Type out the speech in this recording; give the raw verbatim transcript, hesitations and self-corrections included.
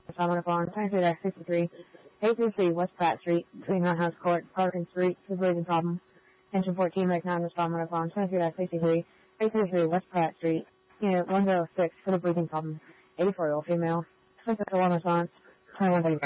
Respondent phone twenty-three dash sixty-three, eight three three West Pratt Street, between House Court, Parkin Street, for breathing problem. Engine fourteen, make nine respondent phone twenty-three dash sixty-three, eight three three West Pratt Street, Unit one oh six, for the breathing problem. eighty-four-year-old female. Specific one response, twenty-one thirty.